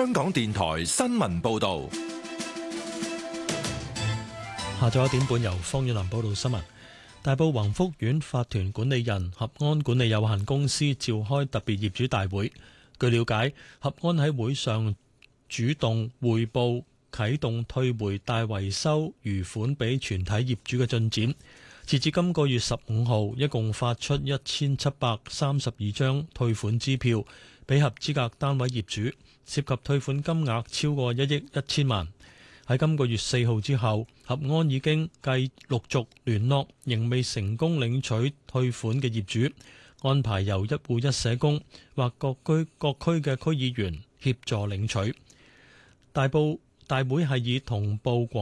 香港電台新聞報道。 下晝1點半，由方遠南報道新聞。大埔宏福苑法團管理人合安管理有限公司召開特別業主大會。據了解，合安喺會上主動匯報啟動退回大維修餘款俾全體業主嘅進展。截至今個月15號，一共發出1732張退款支票俾合資格單位業主，涉及退款金額超過1億1000萬。喺今個月4號之後，合安已經繼陸續聯絡仍未成功領取退款嘅業主，安排由一戶一社工或各區嘅區議員協助領取。大會係以同步廣